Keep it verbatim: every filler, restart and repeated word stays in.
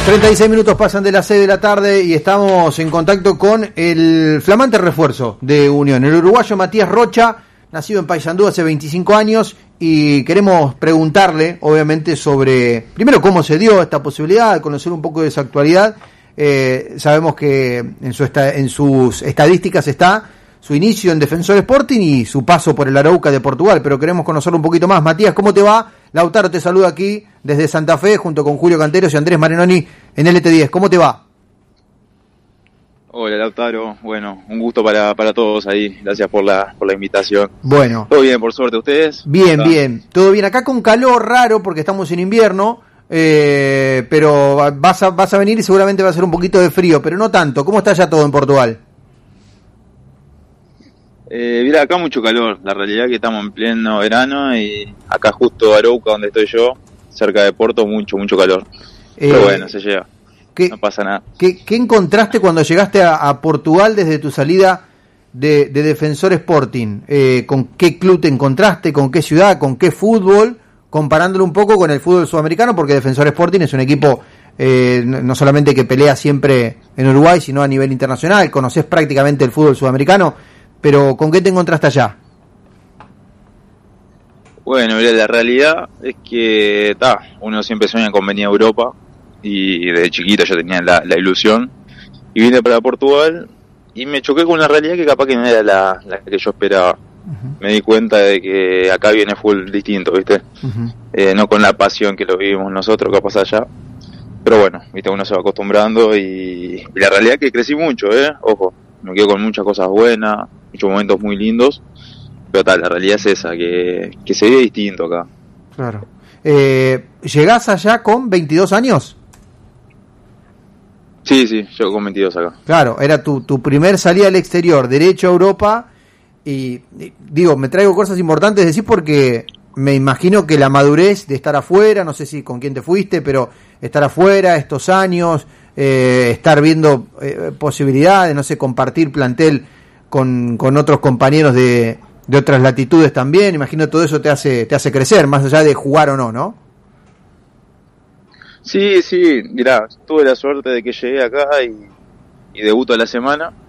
treinta y seis minutos pasan de las seis de la tarde y estamos en contacto con el flamante refuerzo de Unión, el uruguayo Matías Rocha, nacido en Paysandú hace veinticinco años, y queremos preguntarle, obviamente, sobre, primero, cómo se dio esta posibilidad, de conocer un poco de su actualidad. Eh, sabemos que en, su esta, en sus estadísticas está su inicio en Defensor Sporting y su paso por el Arauca de Portugal, pero queremos conocerlo un poquito más. Matías, ¿cómo te va? Lautaro te saluda aquí desde Santa Fe junto con Julio Canteros y Andrés Marinoni en L T diez. ¿Cómo te va? Hola Lautaro, bueno, un gusto para, para todos ahí, gracias por la, por la invitación. Bueno. ¿Todo bien, por suerte, ustedes? Bien, bien, todo bien. Acá con calor raro porque estamos en invierno, eh, pero vas a, vas a venir y seguramente va a ser un poquito de frío, pero no tanto. ¿Cómo está ya todo en Portugal? Eh, mira, acá mucho calor, la realidad es que estamos en pleno verano y acá justo Arauca, donde estoy yo, cerca de Porto, mucho, mucho calor. Eh, pero bueno, se llega. ¿Qué, no pasa nada. ¿qué, ¿Qué encontraste cuando llegaste a, a Portugal desde tu salida de, de Defensor Sporting? Eh, ¿Con qué club te encontraste? ¿Con qué ciudad? ¿Con qué fútbol? Comparándolo un poco con el fútbol sudamericano, porque Defensor Sporting es un equipo eh, no solamente que pelea siempre en Uruguay, sino a nivel internacional. Conocés prácticamente el fútbol sudamericano, pero ¿con qué te encontraste allá? Bueno, mira, la realidad es que ta, uno siempre sueña con venir a Europa. Y desde chiquito yo tenía la, la ilusión y vine para Portugal y me choqué con una realidad que capaz que no era la, la que yo esperaba. Uh-huh. Me di cuenta de que acá viene full distinto, ¿viste? Uh-huh. Eh, no con la pasión que lo vivimos nosotros capaz allá, pero bueno, ¿viste? Uno se va acostumbrando y, y la realidad es que crecí mucho, ¿eh? Ojo, me quedo con muchas cosas buenas, muchos momentos muy lindos, pero tal, la realidad es esa, que, que se vive distinto acá. Claro. Eh, ¿Llegás allá con veintidós años? Sí, sí, yo con veintidós acá. Claro, era tu, tu primer salida al exterior, derecho a Europa, y, y digo, me traigo cosas importantes, decir, porque me imagino que la madurez de estar afuera, no sé si con quién te fuiste, pero estar afuera, estos años, eh, estar viendo eh, posibilidades, no sé, compartir plantel con, con otros compañeros de, de otras latitudes también, imagino todo eso te hace, te hace crecer, más allá de jugar o no, ¿no? Sí, sí, mirá, tuve la suerte de que llegué acá y, y debuto a la semana